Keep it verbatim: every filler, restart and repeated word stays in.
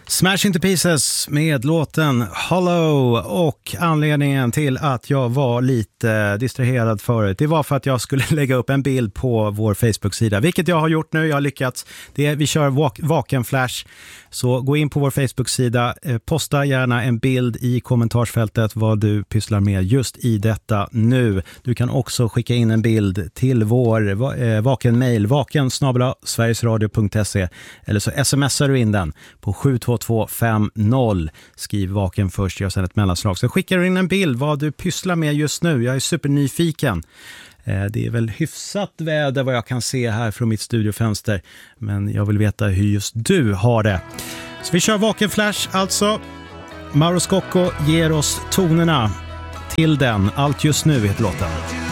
Smash Into Pieces med låten Hollow, och anledningen till att jag var lite distraherad förut, det var för att jag skulle lägga upp en bild på vår Facebook-sida, vilket jag har gjort nu, jag har lyckats. Det är, vi kör vak- Vaken Flash, så gå in på vår Facebook-sida, eh, posta gärna en bild i kommentarsfältet vad du pysslar med just i detta nu. Du kan också skicka in en bild till vår eh, vaken-mail, vaken snabel-a sverigesradio punkt se, eller så smsar du in den på sju två två fem noll. Skriv vaken först, gör sedan ett mellanslag. Så skickar du in en bild vad du pysslar med just nu. Jag är supernyfiken. Det är väl hyfsat väder vad jag kan se här från mitt studiofönster, men jag vill veta hur just du har det. Så vi kör Vaken Flash alltså. Mauro Scocco ger oss tonerna till den. Allt just nu heter låten.